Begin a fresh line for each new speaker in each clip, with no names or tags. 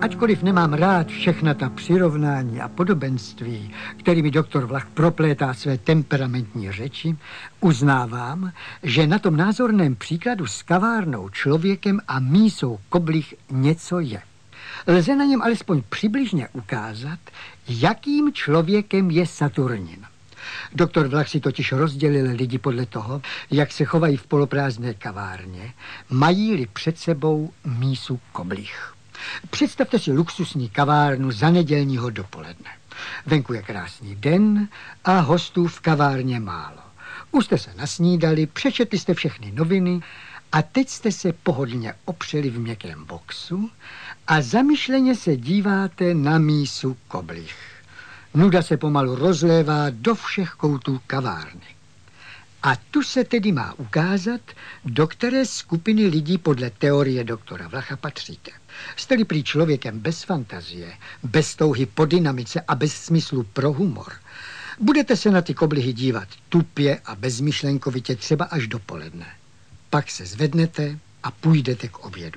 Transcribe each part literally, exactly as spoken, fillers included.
Ačkoliv nemám rád všechna ta přirovnání a podobenství, kterými doktor Vlach proplétá své temperamentní řeči, uznávám, že na tom názorném příkladu s kavárnou, člověkem a mísou koblih něco je. Lze na něm alespoň přibližně ukázat, jakým člověkem je Saturnin. Doktor Vlach si totiž rozdělil lidi podle toho, jak se chovají v poloprázdné kavárně, mají-li před sebou mísu koblih. Představte si luxusní kavárnu za nedělního dopoledne. Venku je krásný den a hostů v kavárně málo. Už jste se nasnídali, přečetli jste všechny noviny a teď jste se pohodlně opřeli v měkkém boxu a zamyšleně se díváte na mísu koblih. Nuda se pomalu rozlévá do všech koutů kavárny. A tu se tedy má ukázat, do které skupiny lidí podle teorie doktora Vlacha patříte. Jste-li prý člověkem bez fantazie, bez touhy po dynamice a bez smyslu pro humor, budete se na ty koblihy dívat tupě a bezmyšlenkovitě třeba až dopoledne. Pak se zvednete a půjdete k obědu.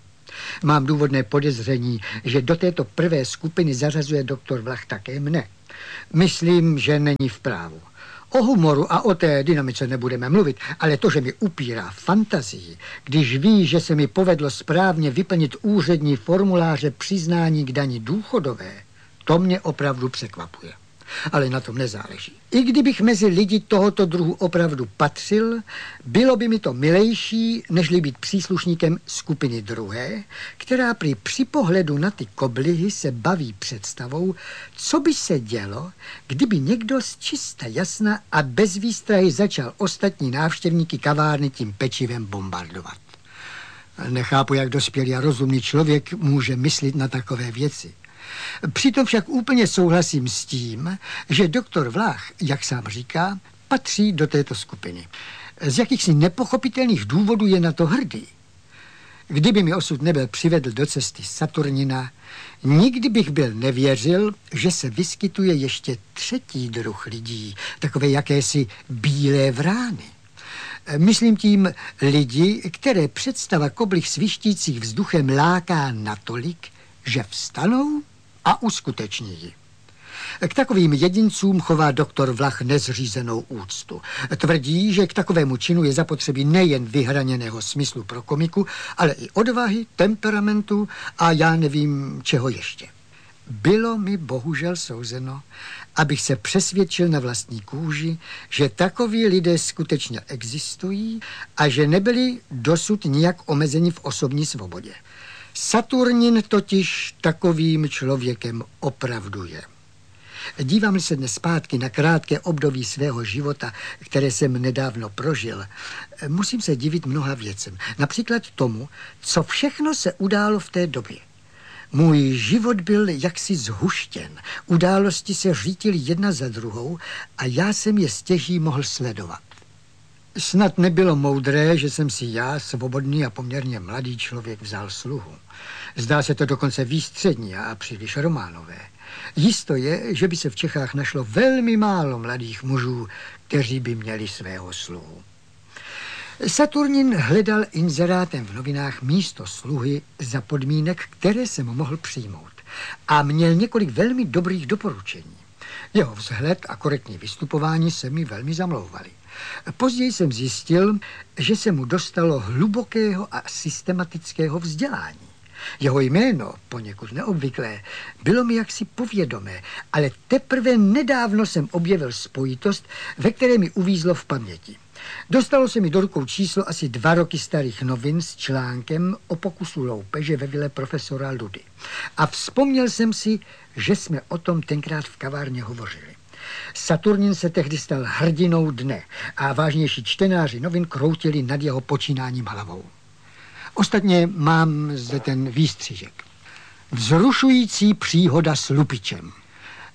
Mám důvodné podezření, že do této prvé skupiny zařazuje doktor Vlach také mne. Myslím, že není v právu. O humoru a o té dynamice nebudeme mluvit, ale to, že mi upírá fantazii, když ví, že se mi povedlo správně vyplnit úřední formuláře přiznání k dani důchodové, to mě opravdu překvapuje. Ale na tom nezáleží. I kdybych mezi lidi tohoto druhu opravdu patřil, bylo by mi to milejší, nežli být příslušníkem skupiny druhé, která při při pohledu na ty koblihy se baví představou, co by se dělo, kdyby někdo z čista jasna a bez výstrahy začal ostatní návštěvníky kavárny tím pečivem bombardovat. Nechápu, jak dospělý a rozumný člověk může myslet na takové věci. Přitom však úplně souhlasím s tím, že doktor Vlach, jak sám říká, patří do této skupiny. Z jakýchsi nepochopitelných důvodů je na to hrdý. Kdyby mi osud nebyl přivedl do cesty Saturnina, nikdy bych byl nevěřil, že se vyskytuje ještě třetí druh lidí, takové jakési bílé vrány. Myslím tím lidi, které představa koblih svištících vzduchem láká natolik, že vstanou a uskuteční ji. K takovým jedincům chová doktor Vlach nezřízenou úctu. Tvrdí, že k takovému činu je zapotřebí nejen vyhraněného smyslu pro komiku, ale i odvahy, temperamentu a já nevím čeho ještě. Bylo mi bohužel souzeno, abych se přesvědčil na vlastní kůži, že takoví lidé skutečně existují a že nebyli dosud nijak omezeni v osobní svobodě. Saturnin totiž takovým člověkem opravdu je. Dívám se dnes zpátky na krátké období svého života, které jsem nedávno prožil, musím se divit mnoha věcem. Například tomu, co všechno se událo v té době. Můj život byl jaksi zhuštěn, události se řítily jedna za druhou a já jsem je stěží mohl sledovat. Snad nebylo moudré, že jsem si já, svobodný a poměrně mladý člověk, vzal sluhu. Zdá se to dokonce výstřední a příliš románové. Jisto je, že by se v Čechách našlo velmi málo mladých mužů, kteří by měli svého sluhu. Saturnin hledal inzerátem v novinách místo sluhy za podmínek, které jsem mohl přijmout. A měl několik velmi dobrých doporučení. Jeho vzhled a korektní vystupování se mi velmi zamlouvaly. Později jsem zjistil, že se mu dostalo hlubokého a systematického vzdělání. Jeho jméno, poněkud neobvyklé, bylo mi jaksi povědomé, ale teprve nedávno jsem objevil spojitost, ve které mi uvízlo v paměti. Dostalo se mi do rukou číslo asi dva roky starých novin s článkem o pokusu loupeže ve vile profesora Ludy. A vzpomněl jsem si, že jsme o tom tenkrát v kavárně hovořili. Saturnin se tehdy stal hrdinou dne a vážnější čtenáři novin kroutili nad jeho počínáním hlavou. Ostatně mám zde ten výstřižek. Vzrušující příhoda s lupičem.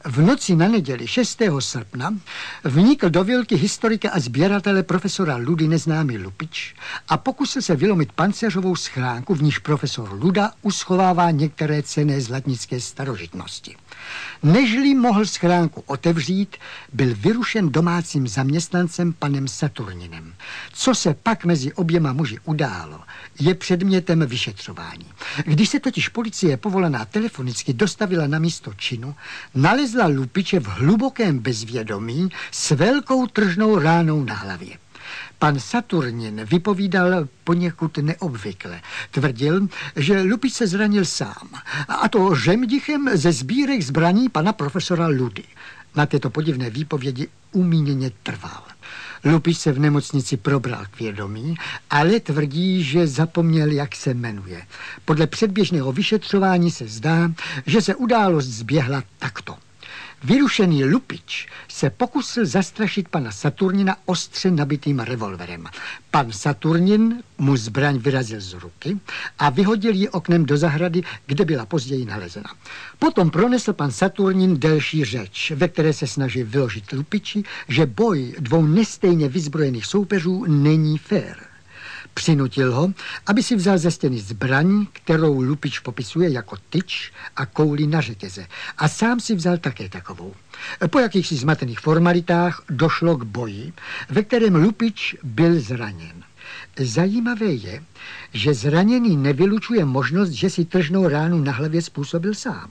V noci na neděli šestého srpna vnikl do vilky historika a sběratele profesora Ludy neznámý lupič a pokusil se vylomit pancéřovou schránku, v níž profesor Luda uschovává některé cenné zlatnické starožitnosti. Nežli mohl schránku otevřít, byl vyrušen domácím zaměstnancem panem Saturninem. Co se pak mezi oběma muži událo, je předmětem vyšetřování. Když se totiž policie povolaná telefonicky dostavila na místo činu, nalezla lupiče v hlubokém bezvědomí s velkou tržnou ránou na hlavě. Pan Saturnin vypovídal poněkud neobvykle. Tvrdil, že lupič se zranil sám, a to řemdichem ze sbírek zbraní pana profesora Ludy. Na této podivné výpovědi umíněně trval. Lupič se v nemocnici probral k vědomí, ale tvrdí, že zapomněl, jak se jmenuje. Podle předběžného vyšetřování se zdá, že se událost zběhla takto. Vyrušený lupič se pokusil zastrašit pana Saturnina ostře nabitým revolverem. Pan Saturnin mu zbraň vyrazil z ruky a vyhodil ji oknem do zahrady, kde byla později nalezena. Potom pronesl pan Saturnin delší řeč, ve které se snaží vyložit lupiči, že boj dvou nestejně vyzbrojených soupeřů není fér. Přinutil ho, aby si vzal ze stěny zbraň, kterou lupič popisuje jako tyč a kouli na řetěze. A sám si vzal také takovou. Po jakýchsi zmatených formalitách došlo k boji, ve kterém lupič byl zraněn. Zajímavé je, že zraněný nevylučuje možnost, že si tržnou ránu na hlavě způsobil sám.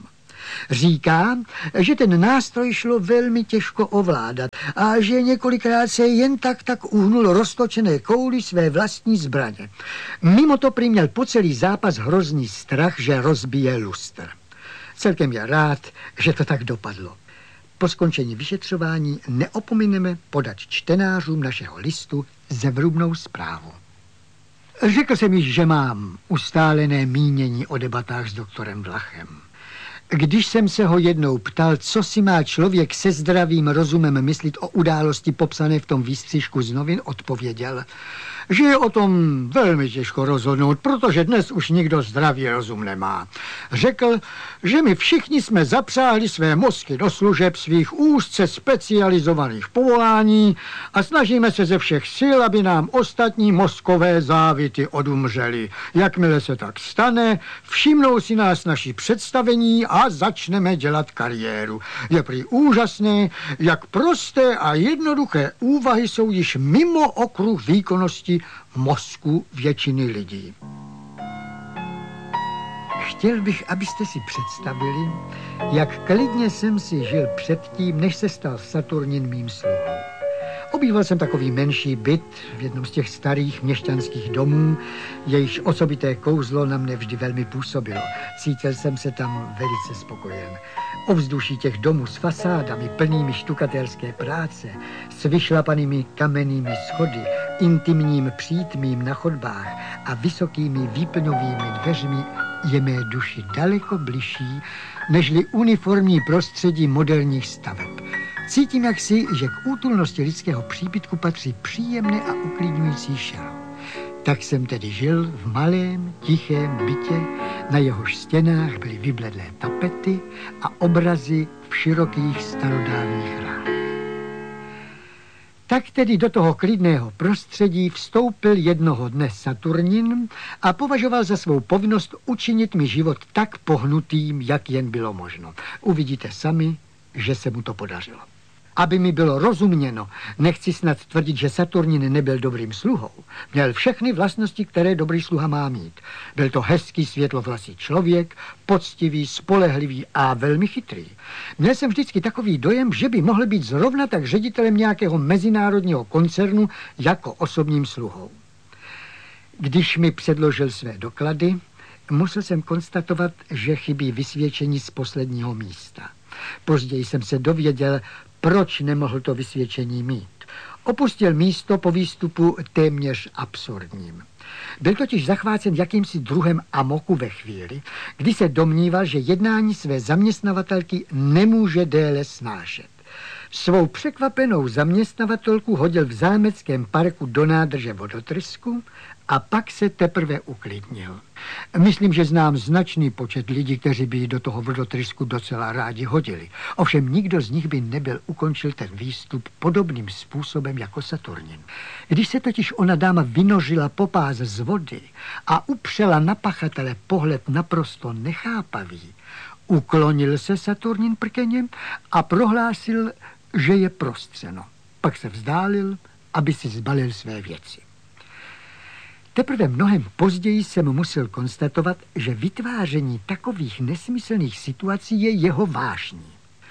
Říká, že ten nástroj šlo velmi těžko ovládat a že několikrát se jen tak tak uhnul roztočené kouli své vlastní zbraně. Mimo to prý měl po celý zápas hrozný strach, že rozbije lustr. Celkem je rád, že to tak dopadlo. Po skončení vyšetřování neopomineme podat čtenářům našeho listu zevrubnou zprávu. Řekl jsem již, že mám ustálené mínění o debatách s doktorem Vlachem. Když jsem se ho jednou ptal, co si má člověk se zdravým rozumem myslit o události popsané v tom výstřižku z novin, odpověděl, že je o tom velmi těžko rozhodnout, protože dnes už nikdo zdravý rozum nemá. Řekl, že my všichni jsme zapřáhli své mozky do služeb svých úzce specializovaných povolání a snažíme se ze všech sil, aby nám ostatní mozkové závity odumřely. Jakmile se tak stane, všimnou si nás naši představení a začneme dělat kariéru. Je prý úžasné, jak prosté a jednoduché úvahy jsou již mimo okruh výkonnosti mozku většiny lidí. Chtěl bych, abyste si představili, jak klidně jsem si žil předtím, než se stal Saturnin mým sluhou. Obýval jsem takový menší byt v jednom z těch starých měšťanských domů, jejichž osobité kouzlo na mne vždy velmi působilo. Cítil jsem se tam velice spokojen. Ovzduší těch domů s fasádami plnými štukatérské práce, s vyšlapanými kamennými schody, intimním přítmím na chodbách a vysokými výplňovými dveřmi je mé duši daleko bližší, nežli uniformní prostředí moderních staveb. Cítím jaksi, že k útulnosti lidského příbytku patří příjemné a uklidňující šaro. Tak jsem tedy žil v malém, tichém bytě, na jehož stěnách byly vybledlé tapety a obrazy v širokých starodávných hrách. Tak tedy do toho klidného prostředí vstoupil jednoho dne Saturnin a považoval za svou povinnost učinit mi život tak pohnutým, jak jen bylo možno. Uvidíte sami, že se mu to podařilo. Aby mi bylo rozuměno, nechci snad tvrdit, že Saturnin nebyl dobrým sluhou. Měl všechny vlastnosti, které dobrý sluha má mít. Byl to hezký světlovlasý člověk, poctivý, spolehlivý a velmi chytrý. Měl jsem vždycky takový dojem, že by mohl být zrovna tak ředitelem nějakého mezinárodního koncernu jako osobním sluhou. Když mi předložil své doklady, musel jsem konstatovat, že chybí vysvědčení z posledního místa. Později jsem se dověděl, proč nemohl to vysvědčení mít. Opustil místo po výstupu téměř absurdním. Byl totiž zachvácen jakýmsi druhem amoku ve chvíli, kdy se domníval, že jednání své zaměstnavatelky nemůže déle snášet. Svou překvapenou zaměstnavatelku hodil v zámeckém parku do nádrže vodotrysku A pak se teprve uklidnil. Myslím, že znám značný počet lidí, kteří by do toho vodotrysku docela rádi hodili. Ovšem nikdo z nich by nebyl ukončil ten výstup podobným způsobem jako Saturnin. Když se totiž ona dáma vynožila po pás z vody a upřela na pachatele pohled naprosto nechápavý, uklonil se Saturnin prkeněm a prohlásil, že je prostřeno. Pak se vzdálil, aby si zbalil své věci. Teprve mnohem později jsem musel konstatovat, že vytváření takových nesmyslných situací je jeho vášní.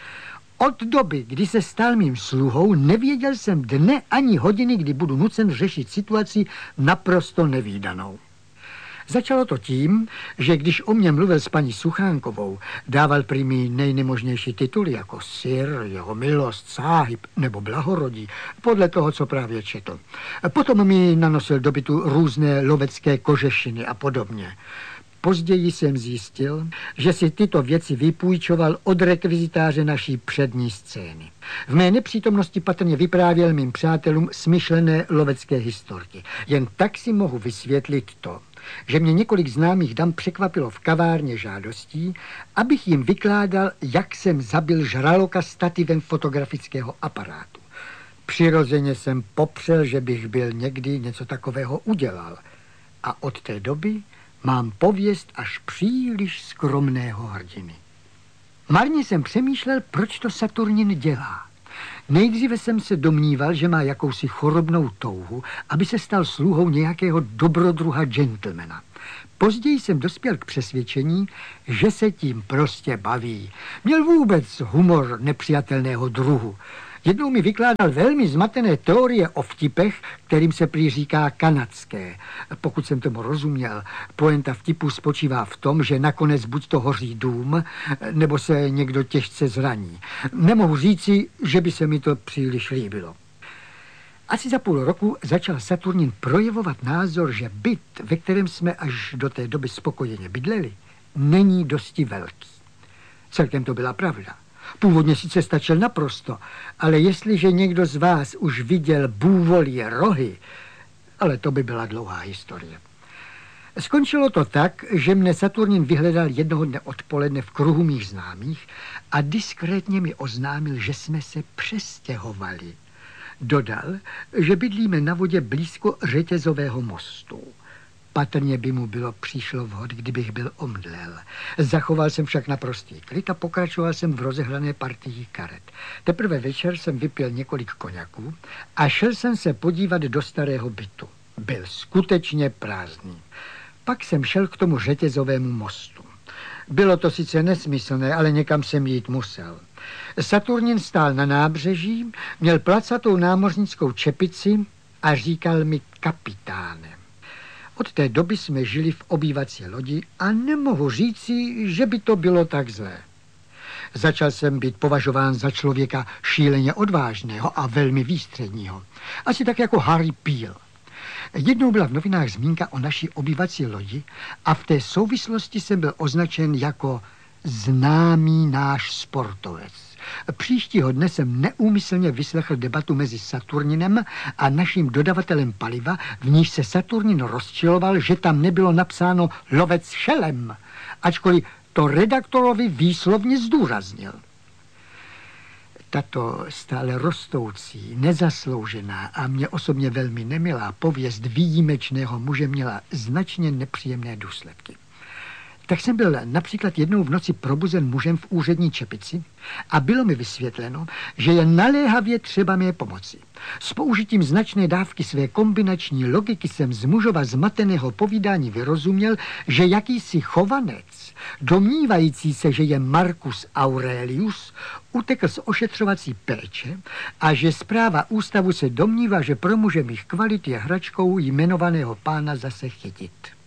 Od doby, kdy se stal mým sluhou, nevěděl jsem dne ani hodiny, kdy budu nucen řešit situaci naprosto nevídanou. Začalo to tím, že když o mě mluvil s paní Suchánkovou, dával prý mi nejnemožnější tituly jako sir, jeho milost, sáhib nebo blahorodí, podle toho, co právě četl. Potom mi nanosil do bytu různé lovecké kožešiny a podobně. Později jsem zjistil, že si tyto věci vypůjčoval od rekvizitáře naší přední scény. V mé nepřítomnosti patrně vyprávěl mým přátelům smyšlené lovecké historky. Jen tak si mohu vysvětlit to, že mě několik známých dam překvapilo v kavárně žádostí, abych jim vykládal, jak jsem zabil žraloka stativem fotografického aparátu. Přirozeně jsem popřel, že bych byl někdy něco takového udělal. A od té doby mám pověst až příliš skromného hrdiny. Marně jsem přemýšlel, proč to Saturnin dělá. Nejdříve jsem se domníval, že má jakousi chorobnou touhu, aby se stal sluhou nějakého dobrodruha gentlemana. Později jsem dospěl k přesvědčení, že se tím prostě baví. Měl vůbec humor nepřijatelného druhu. Jednou mi vykládal velmi zmatené teorie o vtipech, kterým se prý říká kanadské. Pokud jsem tomu rozuměl, poenta vtipu spočívá v tom, že nakonec buď to hoří dům, nebo se někdo těžce zraní. Nemohu říci, že by se mi to příliš líbilo. Asi za půl roku začal Saturnin projevovat názor, že byt, ve kterém jsme až do té doby spokojeně bydleli, není dosti velký. Celkem to byla pravda. Původně sice stačil naprosto, ale jestliže někdo z vás už viděl bůvolie rohy, ale to by byla dlouhá historie. Skončilo to tak, že mne Saturnin vyhledal jednoho dne odpoledne v kruhu mých známých a diskrétně mi oznámil, že jsme se přestěhovali. Dodal, že bydlíme na vodě blízko řetězového mostu. Patrně by mu bylo přišlo vhod, kdybych byl omdlel. Zachoval jsem však naprostý klid a pokračoval jsem v rozehrané partii karet. Teprve večer jsem vypil několik koňaků a šel jsem se podívat do starého bytu. Byl skutečně prázdný. Pak jsem šel k tomu řetězovému mostu. Bylo to sice nesmyslné, ale někam jsem jít musel. Saturnin stál na nábřeží, měl placatou námořnickou čepici a říkal mi kapitáne. Od té doby jsme žili v obývací lodi a nemohu říci, že by to bylo tak zlé. Začal jsem být považován za člověka šíleně odvážného a velmi výstředního. Asi tak jako Harry Peel. Jednou byla v novinách zmínka o naší obývací lodi a v té souvislosti jsem byl označen jako známý náš sportovec. Příštího dne jsem neúmyslně vyslechl debatu mezi Saturninem a naším dodavatelem paliva, v níž se Saturnin rozčiloval, že tam nebylo napsáno lovec šelem, ačkoliv to redaktorovi výslovně zdůraznil. Tato stále rostoucí, nezasloužená a mě osobně velmi nemilá pověst výjimečného muže měla značně nepříjemné důsledky. Tak jsem byl například jednou v noci probuzen mužem v úřední čepici a bylo mi vysvětleno, že je naléhavě třeba mé pomoci. S použitím značné dávky své kombinační logiky jsem z mužova zmateného povídání vyrozuměl, že jakýsi chovanec, domnívající se, že je Marcus Aurelius, utekl z ošetřovací péče a že správa ústavu se domnívá, že pro muže mých kvalit je hračkou jmenovaného pána zase chytit.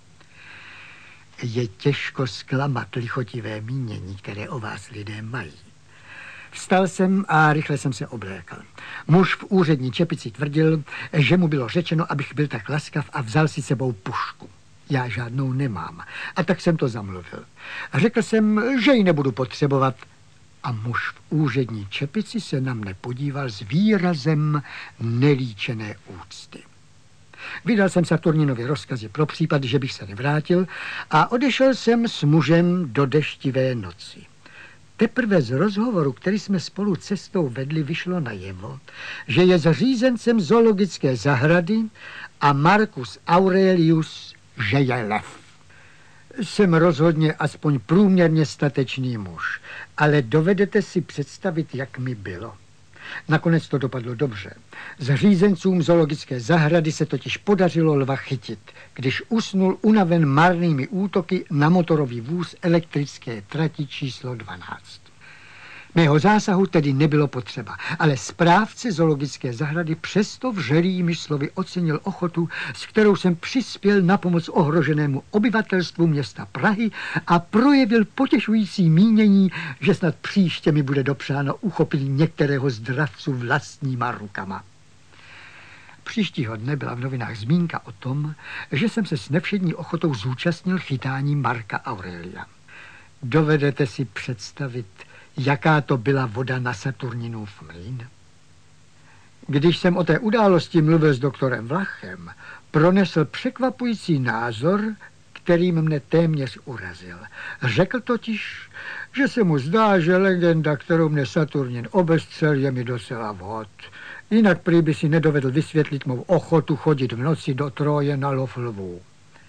Je těžko zklamat lichotivé mínění, které o vás lidé mají. Vstal jsem a rychle jsem se oblékal. Muž v úřední čepici tvrdil, že mu bylo řečeno, abych byl tak laskav a vzal si sebou pušku. Já žádnou nemám. A tak jsem to zamluvil. Řekl jsem, že ji nebudu potřebovat. A muž v úřední čepici se na mne podíval s výrazem nelíčené úcty. Vydal jsem Saturninovi rozkazy pro případ, že bych se nevrátil a odešel jsem s mužem do deštivé noci. Teprve z rozhovoru, který jsme spolu cestou vedli, vyšlo najevo, že je zřízencem zoologické zahrady a Marcus Aurelius, že je lev. Jsem rozhodně aspoň průměrně statečný muž, ale dovedete si představit, jak mi bylo. Nakonec to dopadlo dobře. Zřízencům zoologické zahrady se totiž podařilo lva chytit, když usnul unaven marnými útoky na motorový vůz elektrické trati číslo dvanáct. Mého zásahu tedy nebylo potřeba, ale správce zoologické zahrady přesto vřelými slovy ocenil ochotu, s kterou jsem přispěl na pomoc ohroženému obyvatelstvu města Prahy a projevil potěšující mínění, že snad příště mi bude dopřáno uchopit některého z dravců vlastníma rukama. Příštího dne byla v novinách zmínka o tom, že jsem se s nevšední ochotou zúčastnil chytání Marca Aurelia. Dovedete si představit, jaká to byla voda na Saturninův mlýn? Když jsem o té události mluvil s doktorem Vlachem, pronesl překvapující názor, který mne téměř urazil. Řekl totiž, že se mu zdá, že legenda, kterou mne Saturnin obestřel, je mi docela vhod. Jinak prý by si nedovedl vysvětlit mou ochotu chodit v noci do Troje na lov lvů.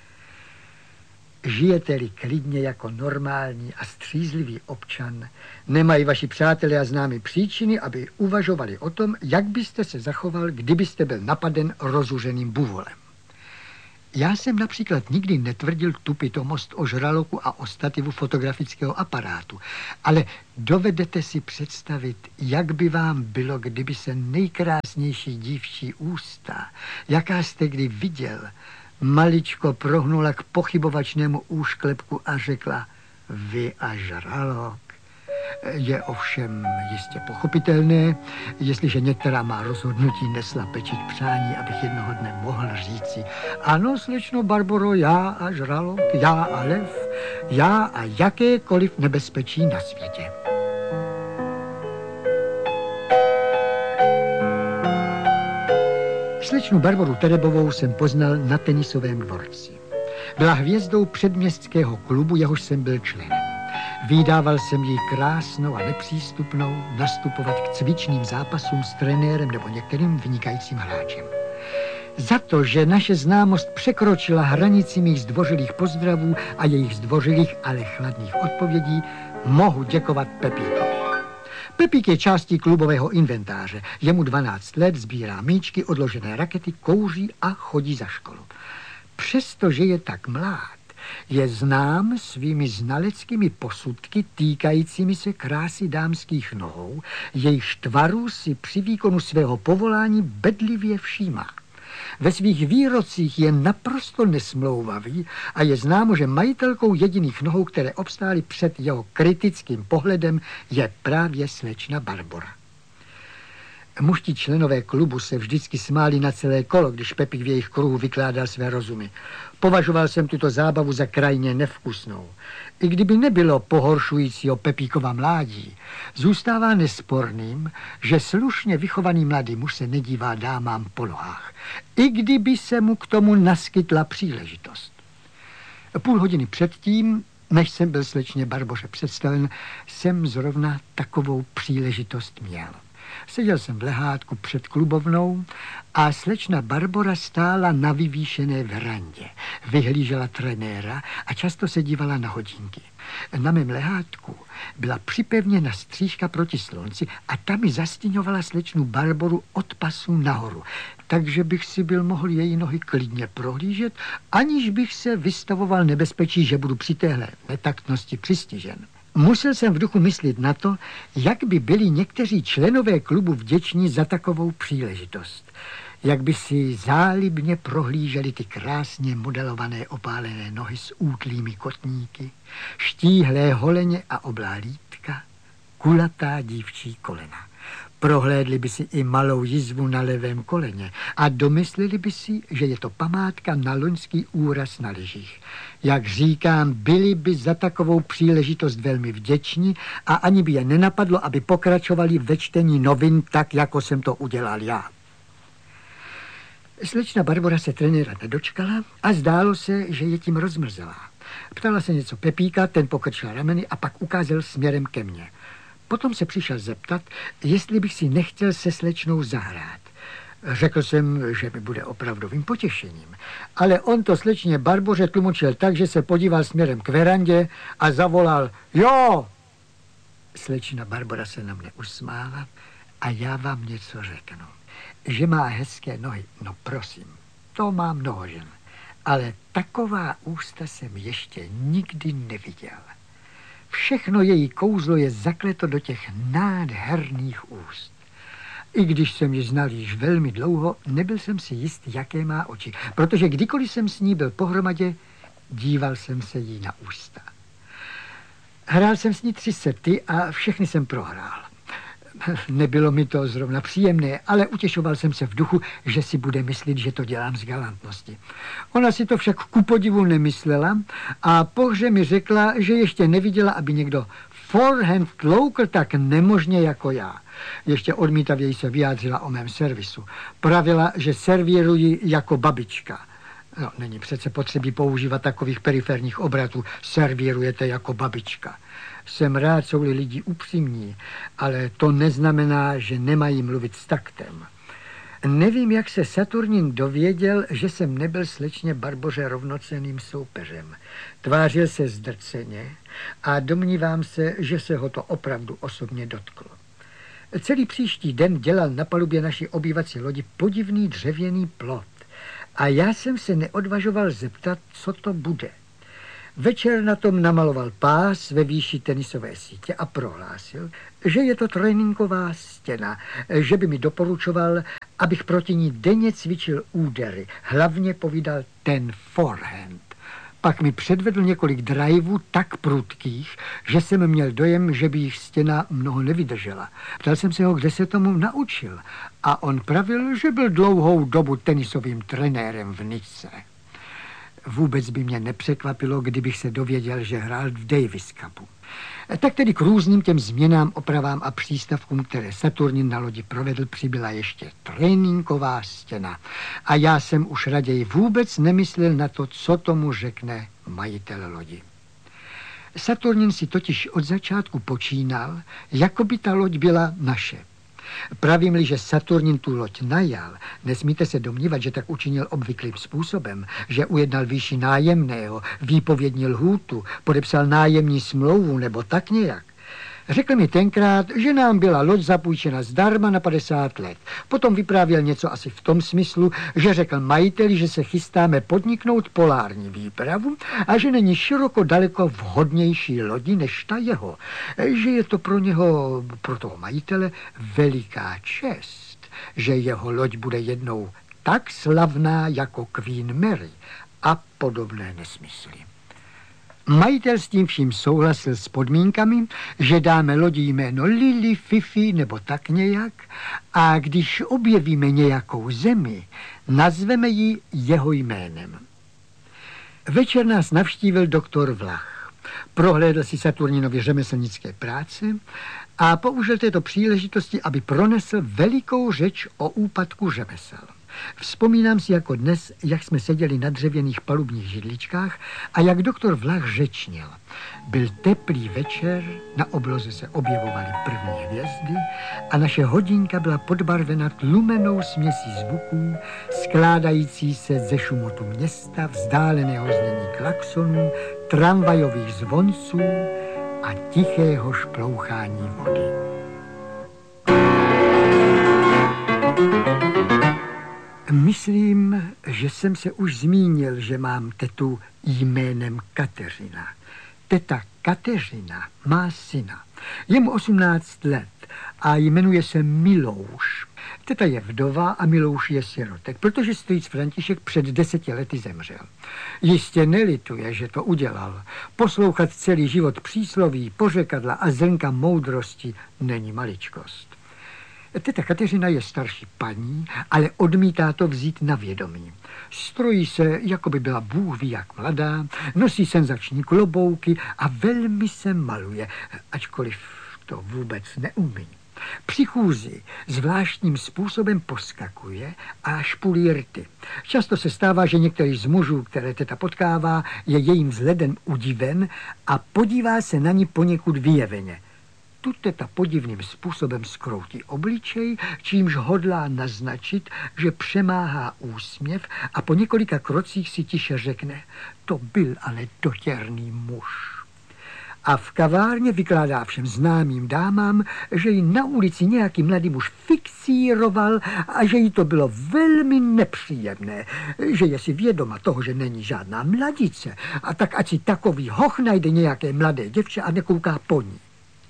Žijete-li klidně jako normální a střízlivý občan, nemají vaši přátelé a známí příčiny, aby uvažovali o tom, jak byste se zachoval, kdybyste byl napaden rozuřeným buvolem. Já jsem například nikdy netvrdil tu pitomost o žraloku a o stativu fotografického aparátu, ale dovedete si představit, jak by vám bylo, kdyby se nejkrásnější dívčí ústa, jaká jste kdy viděl, maličko prohnula k pochybovačnému úšklepku a řekla: vy a žralok. Je ovšem jistě pochopitelné, jestliže některá má rozhodnutí nesla pečit přání, abych jednoho dne mohl říci: ano, slečno Barboro, já a žralok, já a lev, já a jakékoliv nebezpečí na světě. Slečnu Barboru Terebovou jsem poznal na tenisovém dvorci. Byla hvězdou předměstského klubu, jehož jsem byl členem. Vídával jsem ji krásnou a nepřístupnou nastupovat k cvičným zápasům s trenérem nebo některým vynikajícím hráčem. Za to, že naše známost překročila hranici mých zdvořilých pozdravů a jejich zdvořilých, ale chladných odpovědí, mohu děkovat Pepíkovi. Pepík je částí klubového inventáře. Je mu dvanáct let, sbírá míčky, odložené rakety, kouří a chodí za školu. Přestože je tak mlád, je znám svými znaleckými posudky týkajícími se krásy dámských nohou, jejichž tvarů si při výkonu svého povolání bedlivě všímá. Ve svých výrocích je naprosto nesmlouvavý a je známo, že majitelkou jediných nohou, které obstály před jeho kritickým pohledem, je právě slečna Barbora. Mužtí členové klubu se vždycky smáli na celé kolo, když Pepík v jejich kruhu vykládal své rozumy. Považoval jsem tuto zábavu za krajně nevkusnou. I kdyby nebylo pohoršujícího Pepíkova mládí, zůstává nesporným, že slušně vychovaný mladý muž se nedívá dámám po nohách, i kdyby se mu k tomu naskytla příležitost. Půl hodiny předtím, než jsem byl slečně Barboře představen, jsem zrovna takovou příležitost měl. Seděl jsem v lehátku před klubovnou a slečna Barbora stála na vyvýšené verandě. Vyhlížela trenéra a často se dívala na hodinky. Na mém lehátku byla připevněna střížka proti slunci a ta mi zastíňovala slečnu Barboru od pasu nahoru, takže bych si byl mohl její nohy klidně prohlížet, aniž bych se vystavoval nebezpečí, že budu při téhle netaktnosti přistižen. Musel jsem v duchu myslet na to, jak by byli někteří členové klubu vděční za takovou příležitost. Jak by si zálibně prohlíželi ty krásně modelované opálené nohy s útlými kotníky, štíhlé holeně a oblá lítka, kulatá dívčí kolena. Prohlédli by si i malou jizvu na levém koleně a domysleli by si, že je to památka na loňský úraz na lyžích. Jak říkám, byli by za takovou příležitost velmi vděční a ani by je nenapadlo, aby pokračovali ve čtení novin tak, jako jsem to udělal já. Slečna Barbora se trenéra nedočkala a zdálo se, že je tím rozmrzelá. Ptala se něco Pepíka, ten pokrčil rameny a pak ukázal směrem ke mně. Potom se přišel zeptat, jestli bych si nechtěl se slečnou zahrát. Řekl jsem, že mi bude opravdovým potěšením. Ale on to slečně Barboře tlumočil tak, že se podíval směrem k verandě a zavolal jo! Slečna Barbora se na mě usmála a já vám něco řeknu. Že má hezké nohy, no prosím, to má mnoho žen. Ale taková ústa jsem ještě nikdy neviděl. Všechno její kouzlo je zakleto do těch nádherných úst. I když jsem ji znal již velmi dlouho, nebyl jsem si jist, jaké má oči, protože kdykoliv jsem s ní byl pohromadě, díval jsem se jí na ústa. Hrál jsem s ní tři sety a všechny jsem prohrál. Nebylo mi to zrovna příjemné, ale utěšoval jsem se v duchu, že si bude myslet, že to dělám z galantnosti. Ona si to však ku podivu nemyslela a po hře mi řekla, že ještě neviděla, aby někdo forehand tloukl tak nemožně jako já. Ještě odmítavěji se vyjádřila o mém servisu. Pravila, že servíruji jako babička. No, není přece potřebí používat takových periferních obratů. Servírujete jako babička. Jsem rád, jsou-li lidi upřímní, ale to neznamená, že nemají mluvit s taktem. Nevím, jak se Saturnin dověděl, že jsem nebyl slečně Barboře rovnocenným soupeřem. Tvářil se zdrceně a domnívám se, že se ho to opravdu osobně dotklo. Celý příští den dělal na palubě naší obývací lodi podivný dřevěný plot a já jsem se neodvažoval zeptat, co to bude. Večer na tom namaloval pás ve výši tenisové sítě a prohlásil, že je to tréninková stěna, že by mi doporučoval, abych proti ní denně cvičil údery, hlavně povídal ten forehand. Pak mi předvedl několik driveů tak prudkých, že jsem měl dojem, že by jich stěna mnoho nevydržela. Ptal jsem se ho, kde se tomu naučil a on pravil, že byl dlouhou dobu tenisovým trenérem v Nice. Vůbec by mě nepřekvapilo, kdybych se dověděl, že hrál v Davis Cupu. Tak tedy k různým těm změnám, opravám a přístavkům, které Saturnin na lodi provedl, přibyla ještě tréninková stěna. A já jsem už raději vůbec nemyslel na to, co tomu řekne majitel lodi. Saturnin si totiž od začátku počínal, jako by ta loď byla naše. Pravím-li, že Saturnin tu loď najal, nesmíte se domnívat, že tak učinil obvyklým způsobem, že ujednal výši nájemného, výpovědní lhůtu, podepsal nájemní smlouvu nebo tak nějak. Řekl mi tenkrát, že nám byla loď zapůjčena zdarma na padesát let. Potom vyprávěl něco asi v tom smyslu, že řekl majiteli, že se chystáme podniknout polární výpravu a že není široko daleko vhodnější lodi než ta jeho. Že je to pro něho, pro toho majitele, veliká čest, že jeho loď bude jednou tak slavná jako Queen Mary a podobné nesmysly. Majitel s tím vším souhlasil s podmínkami, že dáme lodi jméno Lily, Fifi nebo tak nějak a když objevíme nějakou zemi, nazveme ji jeho jménem. Večer nás navštívil doktor Vlach. Prohlédl si Saturninovi řemeslnické práce a použil této příležitosti, aby pronesl velikou řeč o úpadku řemesel. Vzpomínám si jako dnes, jak jsme seděli na dřevěných palubních židličkách a jak doktor Vlach řečnil. Byl teplý večer, na obloze se objevovaly první hvězdy a naše hodinka byla podbarvena tlumenou směsí zvuků, skládající se ze šumotu města, vzdáleného znění klaxonů, tramvajových zvonců a tichého šplouchání vody. Myslím, že jsem se už zmínil, že mám tetu jménem Kateřina. Teta Kateřina má syna. Je mu osmnáct let a jmenuje se Milouš. Teta je vdova a Milouš je sirotek, protože strýc František před deseti lety zemřel. Jistě nelituje, že to udělal. Poslouchat celý život přísloví, pořekadla a zrnka moudrosti není maličkost. Teta Kateřina je starší paní, ale odmítá to vzít na vědomí. Strojí se, jako by byla bůh ví jak mladá, nosí senzační klobouky a velmi se maluje, ačkoliv to vůbec neumí. Při chůzi zvláštním způsobem poskakuje a špulí rty. Často se stává, že některý z mužů, které teta potkává, je jejím vzhledem udiven a podívá se na ní poněkud vyjeveně. Tu teta podivným způsobem skroutí obličej, čímž hodlá naznačit, že přemáhá úsměv a po několika krocích si tiše řekne: to byl ale dotěrný muž. A v kavárně vykládá všem známým dámám, že ji na ulici nějaký mladý muž fixíroval a že jí to bylo velmi nepříjemné, že je si vědoma toho, že není žádná mladice, a tak ať si takový hoch najde nějaké mladé děvče a nekouká po ní.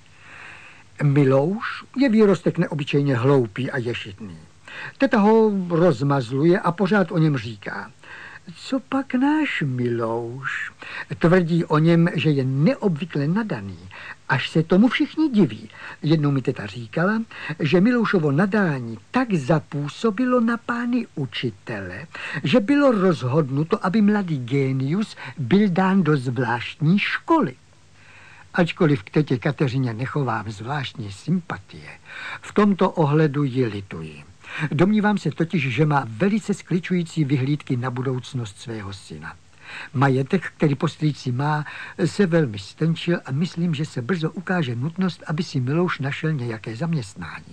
Milouš je výrostek neobyčejně hloupý a ješitný. Teta ho rozmazluje a pořád o něm říká: co pak náš Milouš? Tvrdí o něm, že je neobvykle nadaný, až se tomu všichni diví. Jednou mi teta říkala, že Miloušovo nadání tak zapůsobilo na pány učitele, že bylo rozhodnuto, aby mladý génius byl dán do zvláštní školy. Ačkoliv k tetě Kateřině nechovám zvláštní sympatie, v tomto ohledu ji lituji. Domnívám se totiž, že má velice skličující vyhlídky na budoucnost svého syna. Majetek, který po strýci má, se velmi stenčil a myslím, že se brzo ukáže nutnost, aby si Milouš našel nějaké zaměstnání.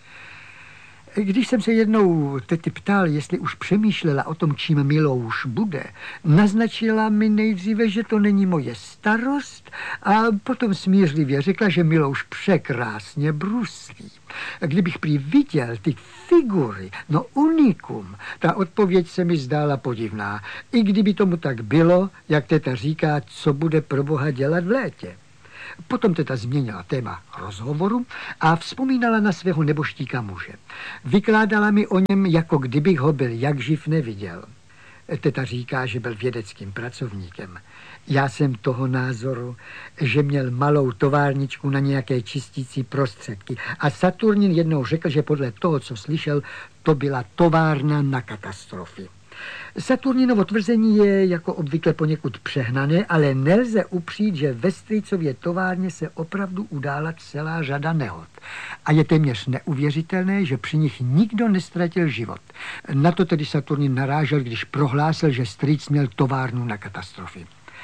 Když jsem se jednou tety ptal, jestli už přemýšlela o tom, čím Milouš bude, naznačila mi nejdříve, že to není moje starost, a potom smířlivě řekla, že Milouš překrásně bruslí. Kdybych prý viděl ty figury, no unikum, ta odpověď se mi zdála podivná. I kdyby tomu tak bylo, jak teta říká, co bude pro boha dělat v létě. Potom teta změnila téma rozhovoru a vzpomínala na svého neboštíka muže. Vykládala mi o něm, jako kdybych ho byl jak živ neviděl. Teta říká, že byl vědeckým pracovníkem. Já jsem toho názoru, že měl malou továrničku na nějaké čistící prostředky a Saturnin jednou řekl, že podle toho, co slyšel, to byla továrna na katastrofy. Saturninovo tvrzení je jako obvykle poněkud přehnané, ale nelze upřít, že ve strýcově továrně se opravdu udála celá řada nehod. A je téměř neuvěřitelné, že při nich nikdo nestratil život. Na to tedy Saturnin narážel, když prohlásil, že strýc měl továrnu na katastrofy.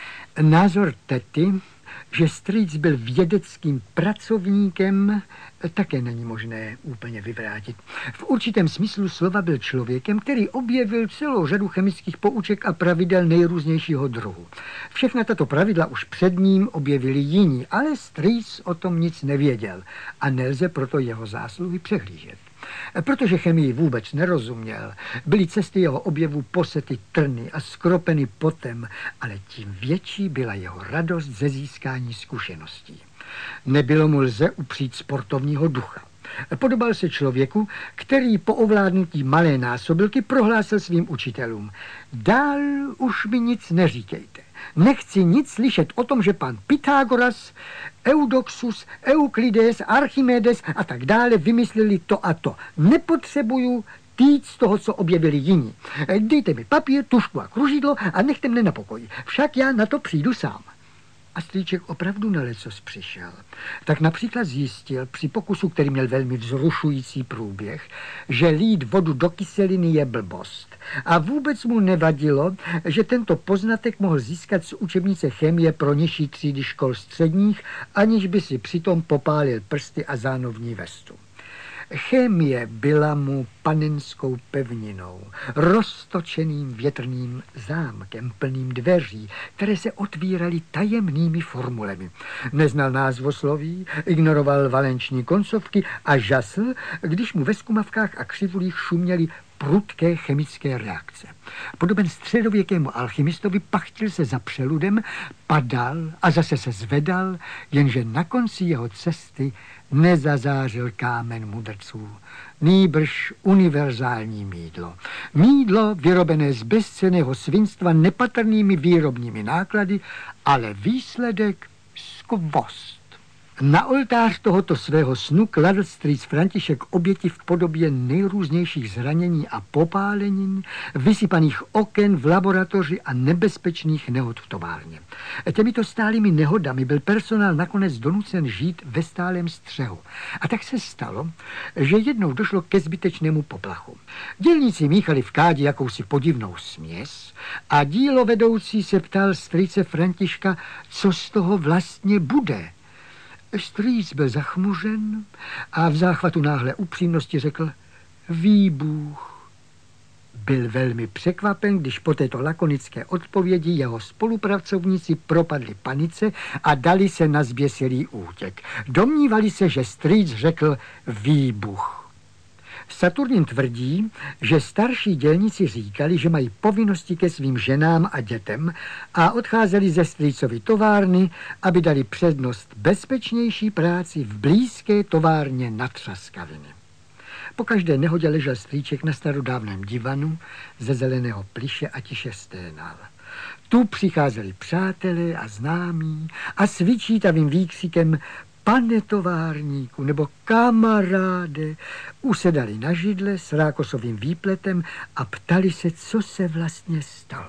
Názor tety, že strýc byl vědeckým pracovníkem, také není možné úplně vyvrátit. V určitém smyslu slova byl člověkem, který objevil celou řadu chemických pouček a pravidel nejrůznějšího druhu. Všechna tato pravidla už před ním objevili jiní, ale strýc o tom nic nevěděl a nelze proto jeho zásluhy přehlížet. Protože chemii vůbec nerozuměl, byly cesty jeho objevu posety trny a skropeny potem, ale tím větší byla jeho radost ze získání zkušeností. Nebylo mu lze upřít sportovního ducha. Podobal se člověku, který po ovládnutí malé násobilky prohlásil svým učitelům: dál už mi nic neříkejte. Nechci nic slyšet o tom, že pan Pythagoras, Eudoxus, Euklides, Archimedes a tak dále vymysleli to a to. Nepotřebuju týc z toho, co objevili jiní. Dejte mi papír, tužku a kružidlo a nechte mne na pokoji. Však já na to přijdu sám. A strýček opravdu na lecos přišel. Tak například zjistil při pokusu, který měl velmi vzrušující průběh, že lít vodu do kyseliny je blbost. A vůbec mu nevadilo, že tento poznatek mohl získat z učebnice chemie pro nižší třídy škol středních, aniž by si přitom popálil prsty a zánovní vestu. Chemie byla mu panenskou pevninou, roztočeným větrným zámkem plným dveří, které se otvíraly tajemnými formulemi. Neznal názvosloví, ignoroval valenční koncovky a žasl, když mu ve zkumavkách a křivulích šuměly prudké chemické reakce. Podoben středověkému alchymistovi pachtil se za přeludem, padal a zase se zvedal, jenže na konci jeho cesty nezazářil kámen mudrců, nýbrž univerzální mýdlo. Mýdlo vyrobené z bezcenného svinstva nepatrnými výrobními náklady, ale výsledek skvost. Na oltář tohoto svého snu kladl strýc František oběti v podobě nejrůznějších zranění a popálenin, vysypaných oken v laboratoři a nebezpečných nehod v továrně. Těmito stálými nehodami byl personál nakonec donucen žít ve stálém střehu. A tak se stalo, že jednou došlo ke zbytečnému poplachu. Dělníci míchali v kádi jakousi podivnou směs a dílovedoucí se ptal strýce Františka, co z toho vlastně bude. Strýc byl zachmuřen a v záchvatu náhlé upřímnosti řekl výbuch. Byl velmi překvapen, když po této lakonické odpovědi jeho spolupracovníci propadli panice a dali se na zběsilý útěk. Domnívali se, že strýc řekl výbuch. Saturnin tvrdí, že starší dělníci říkali, že mají povinnosti ke svým ženám a dětem a odcházeli ze strýcovy továrny, aby dali přednost bezpečnější práci v blízké továrně na Třaskaviny. Po každé nehodě ležel strýček na starodávném divanu ze zeleného plyše a tiše sténal. Tu přicházeli přátelé a známí a s vyčítavým výkřikem pane továrníku nebo kamaráde usedali na židle s rákosovým výpletem a ptali se, co se vlastně stalo.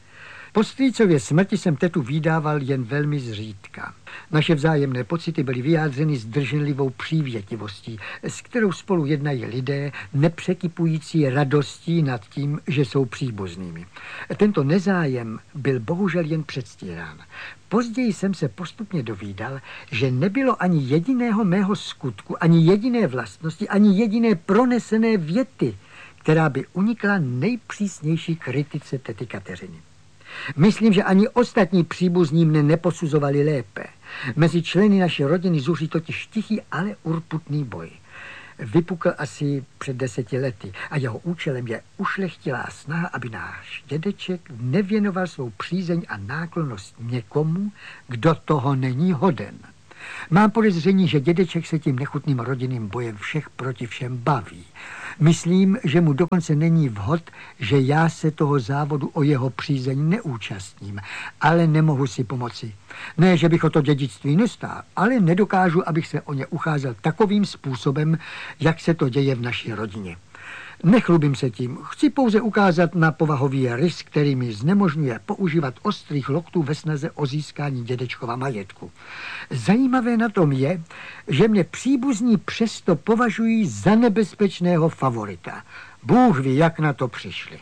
Po strýcově smrti jsem tetu vydával jen velmi zřídka. Naše vzájemné pocity byly vyjádřeny zdrženlivou přívětivostí, s kterou spolu jednají lidé, nepřekypující radostí nad tím, že jsou příbuznými. Tento nezájem byl bohužel jen předstírán. Později jsem se postupně dovídal, že nebylo ani jediného mého skutku, ani jediné vlastnosti, ani jediné pronesené věty, která by unikla nejpřísnější kritice tety Kateřiny. Myslím, že ani ostatní příbuzní mne neposuzovali lépe. Mezi členy naší rodiny zuří totiž tichý, ale urputný boj. Vypukl asi před deseti lety a jeho účelem je ušlechtilá snaha, aby náš dědeček nevěnoval svou přízeň a náklonnost někomu, kdo toho není hoden. Mám podezření, že dědeček se tím nechutným rodinným bojem všech proti všem baví. Myslím, že mu dokonce není vhod, že já se toho závodu o jeho přízeň neúčastním, ale nemohu si pomoci. Ne, že bych o to dědictví nestál, ale nedokážu, abych se o ně ucházel takovým způsobem, jak se to děje v naší rodině. Nechlubím se tím, chci pouze ukázat na povahový rys, který mi znemožňuje používat ostrých loktů ve snaze o získání dědečkova majetku. Zajímavé na tom je, že mě příbuzní přesto považují za nebezpečného favorita. Bůh ví, jak na to přišli.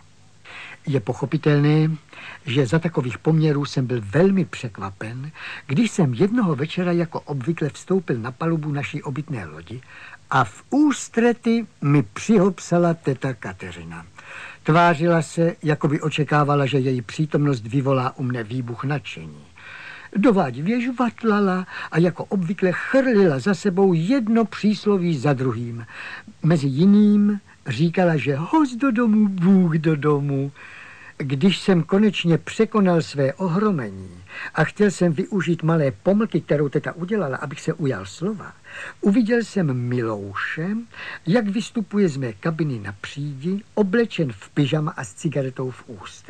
Je pochopitelné, že za takových poměrů jsem byl velmi překvapen, když jsem jednoho večera jako obvykle vstoupil na palubu naší obytné lodi a v ústrety mi přihopsala teta Kateřina. Tvářila se, jako by očekávala, že její přítomnost vyvolá u mne výbuch nadšení. Dovádivě žvatlala a jako obvykle chrlila za sebou jedno přísloví za druhým. Mezi jiným říkala, že host do domu, Bůh do domu. Když jsem konečně překonal své ohromení a chtěl jsem využít malé pomlky, kterou teta udělala, abych se ujal slova, uviděl jsem Milouše, jak vystupuje z mé kabiny na přídi, oblečen v pyžama a s cigaretou v ústech.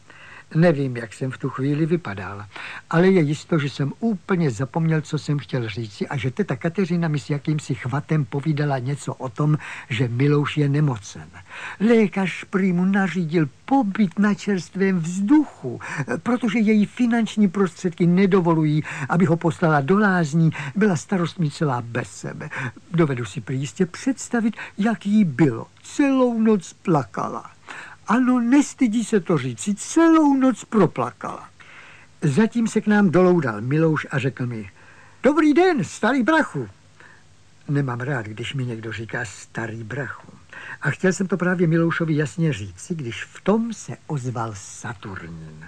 Nevím, jak jsem v tu chvíli vypadal, ale je jisto, že jsem úplně zapomněl, co jsem chtěl říci a že teta Kateřina mi s jakýmsi chvatem povídala něco o tom, že Milouš je nemocen. Lékař prý mu nařídil pobyt na čerstvém vzduchu, protože její finanční prostředky nedovolují, aby ho poslala do lázní. Byla starost mi celá bez sebe. Dovedu si prý jistě představit, jak jí bylo. Celou noc plakala. Ano, nestydí se to říci, celou noc proplakala. Zatím se k nám doloudal Milouš a řekl mi, dobrý den, starý brachu. Nemám rád, když mi někdo říká starý brachu. A chtěl jsem to právě Miloušovi jasně říci, když v tom se ozval Saturnin.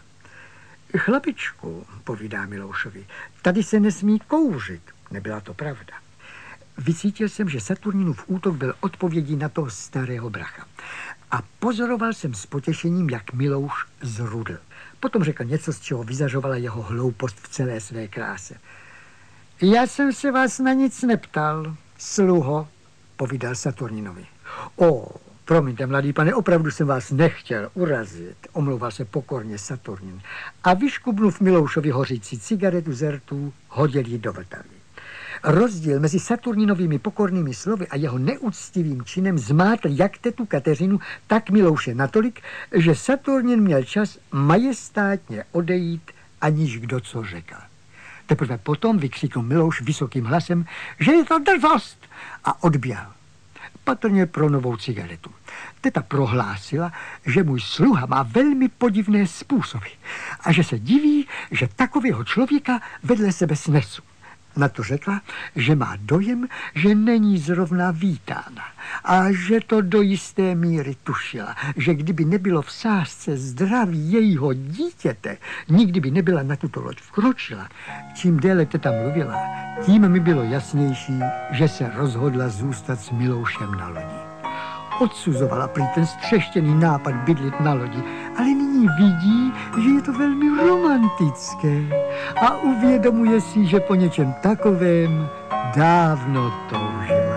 Chlapičku, povídá Miloušovi, tady se nesmí kouřit. Nebyla to pravda. Vycítil jsem, že Saturninův útok byl odpovědí na toho starého bracha. A pozoroval jsem s potěšením, jak Milouš zrudl. Potom řekl něco, z čeho vyzařovala jeho hloupost v celé své kráse. Já jsem se vás na nic neptal, sluho, povídal Saturninovi. O, promiňte, mladý pane, opravdu jsem vás nechtěl urazit, omlouval se pokorně Saturnin. A vyškubnuv Miloušovi hořící cigaretu z rtů, hodil ji do Vltavy. Rozdíl mezi Saturninovými pokornými slovy a jeho neúctivým činem zmátl jak tetu Kateřinu, tak Milouše natolik, že Saturnin měl čas majestátně odejít, aniž kdo co řekl. Teprve potom vykřikl Milouš vysokým hlasem, že je to drzost, a odběhl. Patrně pro novou cigaretu. Teta prohlásila, že můj sluha má velmi podivné způsoby a že se diví, že takového člověka vedle sebe snesu. Na to řekla, že má dojem, že není zrovna vítána a že to do jisté míry tušila, že kdyby nebylo v sázce zdraví jejího dítěte, nikdy by nebyla na tuto loď vkročila. Čím déle teta mluvila, tím mi bylo jasnější, že se rozhodla zůstat s Miloušem na lodi. Odsuzovala prý ten střeštěný nápad bydlit na lodi, ale nyní vidí, že je to velmi romantické a uvědomuje si, že po něčem takovém dávno toužila.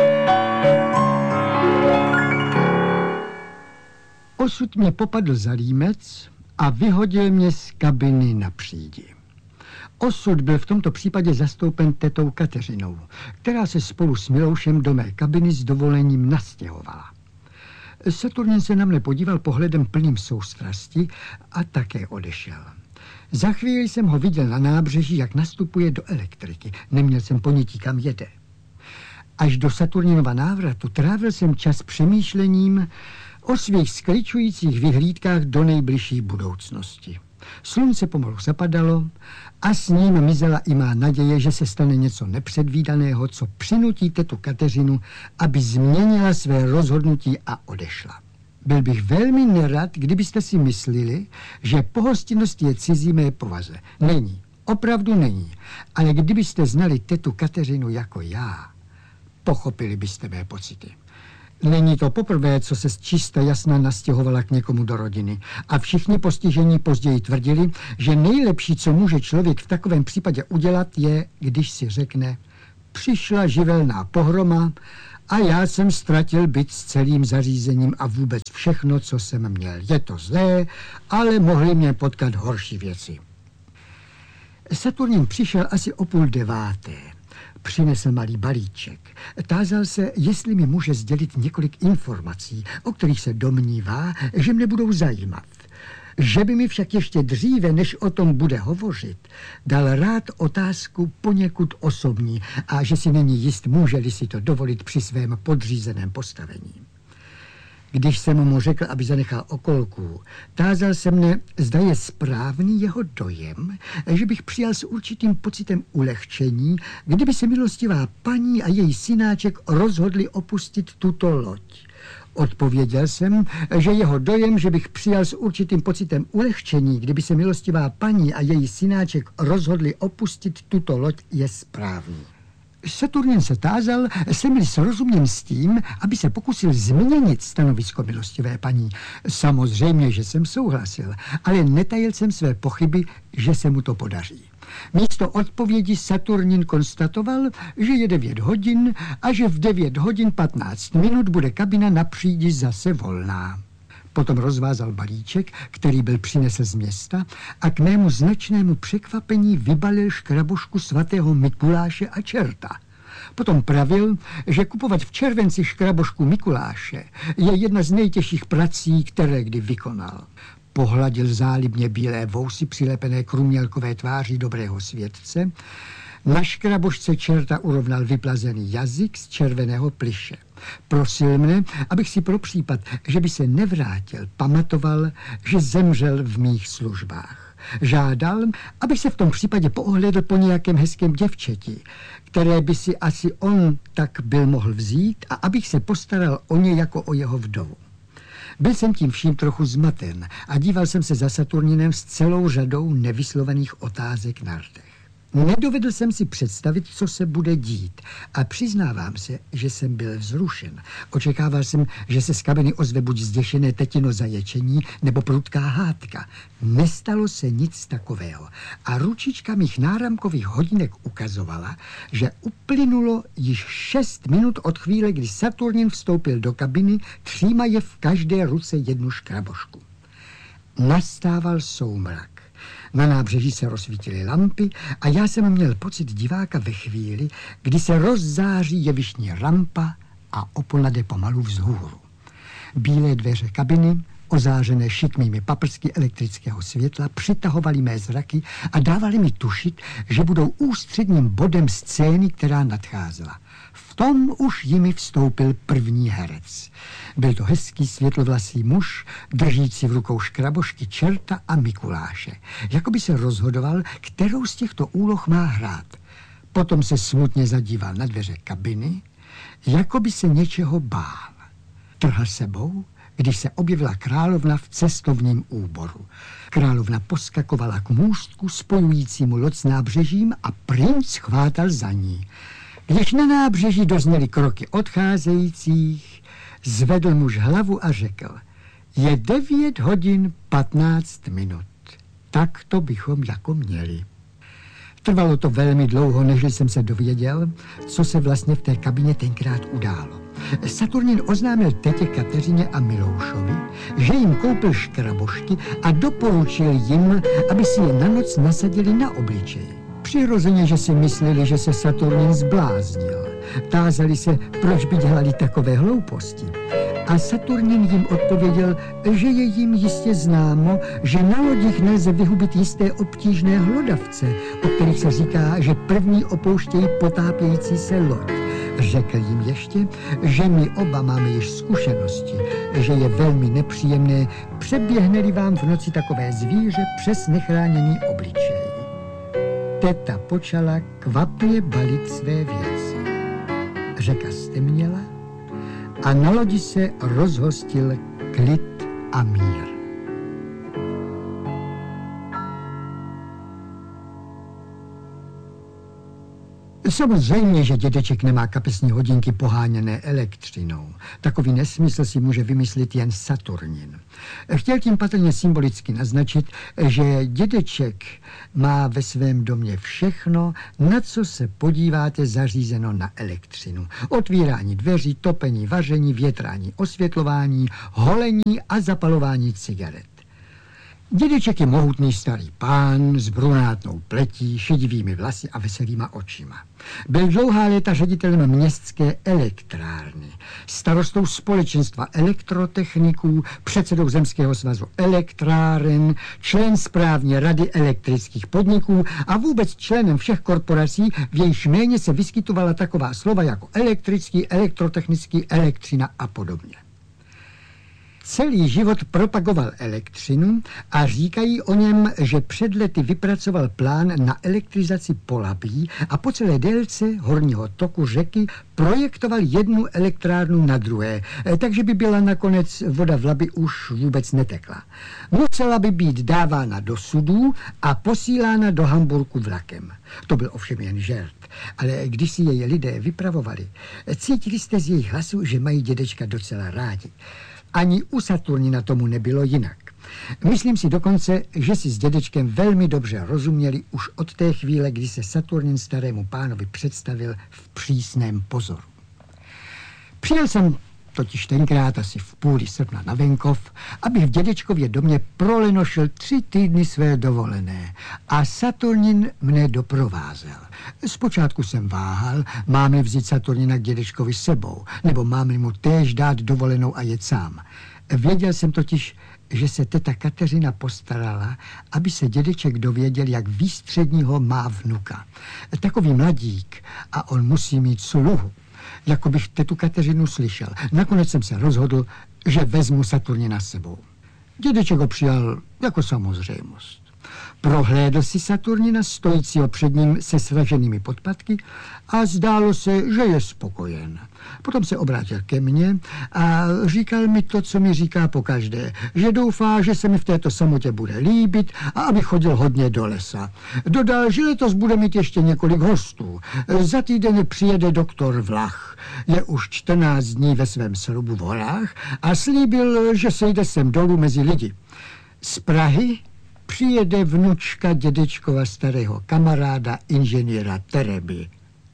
Osud mě popadl za límec a vyhodil mě z kabiny na přídi. Osud byl v tomto případě zastoupen tetou Kateřinou, která se spolu s Miloušem do mé kabiny s dovolením nastěhovala. Saturnin se na mne podíval pohledem plným soustrasti a také odešel. Za chvíli jsem ho viděl na nábřeží, jak nastupuje do elektriky. Neměl jsem ponětí, kam jede. Až do Saturninova návratu trávil jsem čas přemýšlením o svých skličujících vyhlídkách do nejbližší budoucnosti. Slunce pomalu zapadalo a s ním mizela i má naděje, že se stane něco nepředvídaného, co přinutí tetu Kateřinu, aby změnila své rozhodnutí a odešla. Byl bych velmi nerad, kdybyste si mysleli, že pohostinnost je cizí mé povaze. Není, opravdu není. Ale kdybyste znali tetu Kateřinu jako já, pochopili byste mé pocity. Není to poprvé, co se z čista jasna nastěhovala k někomu do rodiny. A všichni postižení později tvrdili, že nejlepší, co může člověk v takovém případě udělat, je, když si řekne, přišla živelná pohroma a já jsem ztratil byt s celým zařízením a vůbec všechno, co jsem měl. Je to zlé, ale mohly mě potkat horší věci. Saturnin přišel asi o půl deváté. Přinesl malý balíček. Tázal se, jestli mi může sdělit několik informací, o kterých se domnívá, že mne budou zajímat. Že by mi však ještě dříve, než o tom bude hovořit, dal rád otázku poněkud osobní a že si není jist, může-li si to dovolit při svém podřízeném postavení. Když jsem mu řekl, aby zanechal okolku, tázal se mne, zda je správný jeho dojem, že bych přijal s určitým pocitem ulehčení, kdyby se milostivá paní a její synáček rozhodli opustit tuto loď. Odpověděl jsem, že jeho dojem, že bych přijal s určitým pocitem ulehčení, kdyby se milostivá paní a její synáček rozhodli opustit tuto loď, je správný. Saturnin se tázal, jsem-li srozuměn s tím, aby se pokusil změnit stanovisko milostivé paní. Samozřejmě, že jsem souhlasil, ale netajil jsem své pochyby, že se mu to podaří. Místo odpovědi Saturnin konstatoval, že je devět hodin a že v devět hodin patnáct minut bude kabina na přídi zase volná. Potom rozvázal balíček, který byl přinesl z města a k mému značnému překvapení vybalil škrabošku svatého Mikuláše a čerta. Potom pravil, že kupovat v červenci škrabošku Mikuláše je jedna z nejtěžších prací, které kdy vykonal. Pohladil zálibně bílé vousy přilepené k rumělkové tváři dobrého světce. Na škrabošce čerta urovnal vyplazený jazyk z červeného plyše. Prosil mne, abych si pro případ, že by se nevrátil, pamatoval, že zemřel v mých službách. Žádal, abych se v tom případě poohlédl po nějakém hezkém děvčeti, které by si asi on tak byl mohl vzít, a abych se postaral o ně jako o jeho vdovu. Byl jsem tím vším trochu zmaten a díval jsem se za Saturninem s celou řadou nevyslovených otázek na rtech. Nedovedl jsem si představit, co se bude dít, a přiznávám se, že jsem byl vzrušen. Očekával jsem, že se z kabiny ozve buď zděšené tetino zaječení nebo prudká hádka. Nestalo se nic takového a ručička mých náramkových hodinek ukazovala, že uplynulo již šest minut od chvíle, kdy Saturnin vstoupil do kabiny, třímaje v každé ruce jednu škrabošku. Nastával soumrak. Na nábřeží se rozsvítily lampy a já jsem měl pocit diváka ve chvíli, kdy se rozzáří jevištní rampa a opona jde pomalu vzhůru. Bílé dveře kabiny, ozářené šikmými paprsky elektrického světla, přitahovaly mé zraky a dávaly mi tušit, že budou ústředním bodem scény, která nadcházela. V tom už jimi vstoupil první herec. Byl to hezký světlovlasý muž, držící v rukou škrabošky čerta a Mikuláše. Jakoby se rozhodoval, kterou z těchto úloh má hrát. Potom se smutně zadíval na dveře kabiny, jakoby se něčeho bál. Trhl sebou, když se objevila královna v cestovním úboru. Královna poskakovala k můstku spojujícímu loď s nábřežím a princ chvátal za ní. Když na nábřeží dozněly kroky odcházejících, zvedl muž hlavu a řekl: je devět hodin patnáct minut. Tak to bychom jako měli. Trvalo to velmi dlouho, než jsem se dověděl, co se vlastně v té kabině tenkrát událo. Saturnin oznámil tetě Kateřině a Miloušovi, že jim koupil škrabošky a doporučil jim, aby si je na noc nasadili na obličej. Přirozeně, že si mysleli, že se Saturnin zbláznil. Tázali se, proč by dělali takové hlouposti. A Saturnin jim odpověděl, že je jim jistě známo, že na lodích nelze vyhubit jisté obtížné hlodavce, o kterých se říká, že první opouštějí potápějící se loď. Řekl jim ještě, že my oba máme již zkušenosti, že je velmi nepříjemné, přeběhne-li vám v noci takové zvíře přes nechráněný obličej. Teta počala kvapně balit své věci. Řeka stemněla a na lodi se rozhostil klid a mír. Samozřejmě, že dědeček nemá kapesní hodinky poháněné elektřinou. Takový nesmysl si může vymyslet jen Saturnin. Chtěl tím patrně symbolicky naznačit, že dědeček má ve svém domě všechno, na co se podíváte, zařízeno na elektřinu. Otvírání dveří, topení, vaření, větrání, osvětlování, holení a zapalování cigaret. Dědeček je mohutný starý pán s brunátnou pletí, šedivými vlasy a veselýma očima. Byl dlouhá léta ředitelem městské elektrárny, starostou společenstva elektrotechniků, předsedou Zemského svazu elektráren, člen správní rady elektrických podniků a vůbec členem všech korporací, v jejichž jméně se vyskytovala taková slova jako elektrický, elektrotechnický, elektřina a podobně. Celý život propagoval elektřinu a říkají o něm, že před lety vypracoval plán na elektrizaci Polabí a po celé délce horního toku řeky projektoval jednu elektrárnu na druhé, takže by byla nakonec voda v Labi už vůbec netekla. Musela by být dávána do sudů a posílána do Hamburku vlakem. To byl ovšem jen žert, ale když si jej lidé vypravovali, cítili jste z jejich hlasu, že mají dědečka docela rádi. Ani u Saturnina tomu nebylo jinak. Myslím si dokonce, že si s dědečkem velmi dobře rozuměli už od té chvíle, kdy se Saturnin starému pánovi představil v přísném pozoru. Přijel jsem totiž tenkrát asi v půli srpna na venkov, abych v dědečkově domě prolenošil tři týdny své dovolené a Saturnin mne doprovázel. Zpočátku jsem váhal, mám-li vzít Saturnina k dědečkovi sebou, nebo mám-li mu též dát dovolenou a jet sám. Věděl jsem totiž, že se teta Kateřina postarala, aby se dědeček dověděl, jak výstředního má vnuka. Takový mladík a on musí mít sluhu. Jako bych tetu Kateřinu slyšel. Nakonec jsem se rozhodl, že vezmu Saturnina s sebou. Dědeček ho přijal jako samozřejmost. Prohlédl si Saturnina stojícího před ním se sraženými podpatky a zdálo se, že je spokojen. Potom se obrátil ke mně a říkal mi to, co mi říká pokaždé, že doufá, že se mi v této samotě bude líbit a aby chodil hodně do lesa. Dodal, že letos bude mít ještě několik hostů. Za týden přijede doktor Vlach. Je už čtrnáct dní ve svém srubu v horách a slíbil, že sejde sem dolů mezi lidi. Z Prahy přijede vnučka dědečkova starého kamaráda inženýra Tereby.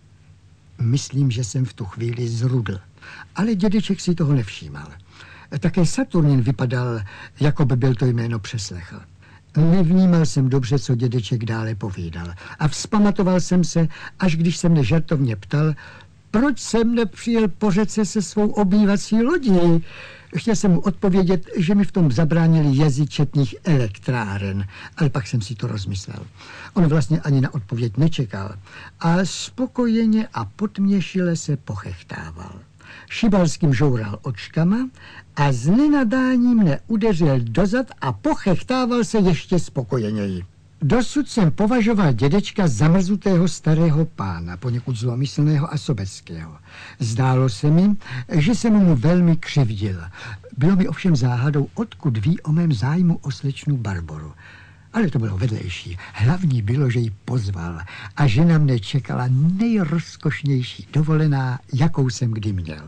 Myslím, že jsem v tu chvíli zrudl, ale dědeček si toho nevšímal. Také Saturnin vypadal, jako by byl to jméno přeslechl. Nevnímal jsem dobře, co dědeček dále povídal. A vzpamatoval jsem se, až když se mne žartovně ptal, proč jsem nepřijel po řece se svou obývací lodí. Chtěl jsem mu odpovědět, že mi v tom zabránili jezy četných elektráren, ale pak jsem si to rozmyslel. On vlastně ani na odpověď nečekal a spokojeně a podměšile se pochechtával. Šibalským žoural očkama a z nenadání mne udeřil dozad a pochechtával se ještě spokojeněji. Dosud jsem považoval dědečka za mrzutého starého pána, poněkud zlomyslného a sobeckého. Zdálo se mi, že jsem mu velmi křivdil. Bylo mi ovšem záhadou, odkud ví o mém zájmu o slečnu Barboru. Ale to bylo vedlejší. Hlavní bylo, že ji pozval a že na mne čekala nejrozkošnější dovolená, jakou jsem kdy měl.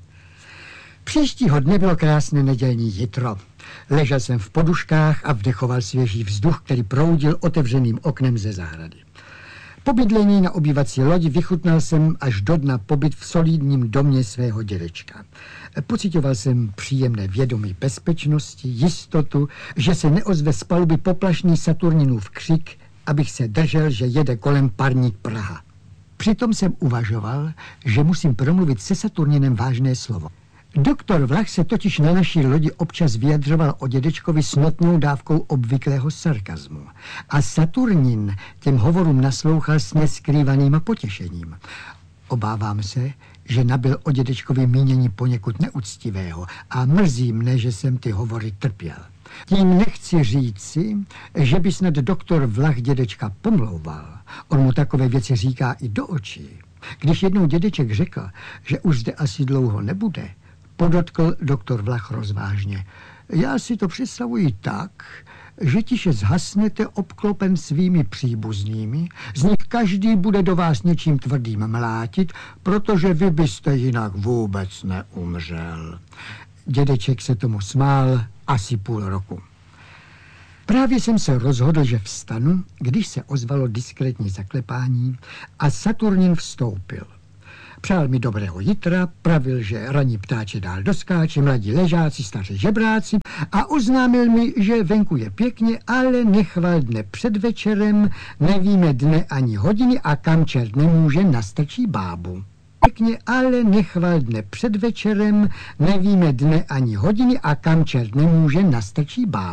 Příštího dne bylo krásné nedělní jitro. Ležel jsem v poduškách a vdechoval svěží vzduch, který proudil otevřeným oknem ze zahrady. Po bydlení na obývací lodi vychutnal jsem až do dna pobyt v solidním domě svého dědečka. Pocitoval jsem příjemné vědomí bezpečnosti, jistotu, že se neozve z paluby poplašný Saturninův křik, abych se držel, že jede kolem parník Praha. Přitom jsem uvažoval, že musím promluvit se Saturninem vážné slovo. Doktor Vlach se totiž na naší lodi občas vyjadřoval o dědečkovi s notnou dávkou obvyklého sarkazmu. A Saturnin těm hovorům naslouchal s neskrývaným potěšením. Obávám se, že nabyl o dědečkovi mínění poněkud neúctivého a mrzí mne, že jsem ty hovory trpěl. Tím nechci říci, že by snad doktor Vlach dědečka pomlouval. On mu takové věci říká i do očí. Když jednou dědeček řekl, že už zde asi dlouho nebude, podotkl doktor Vlach rozvážně. Já si to představuji tak, že tiše zhasnete obklopen svými příbuznými, z nich každý bude do vás něčím tvrdým mlátit, protože vy byste jinak vůbec neumřel. Dědeček se tomu smál asi půl roku. Právě jsem se rozhodl, že vstanu, když se ozvalo diskrétní zaklepání a Saturnin vstoupil. Přál mi dobrého jitra, pravil, že raní ptáče dál doskáče, mladí ležáci, staří žebráci a oznámil mi, že venku je pěkně, ale nechval dne před večerem, nevíme dne ani hodiny a kam čert nemůže, nastrčí bábu. Pěkně, ale nechval dne před večerem, nevíme dne ani hodiny a kam čert nemůže, nastrčí bábu.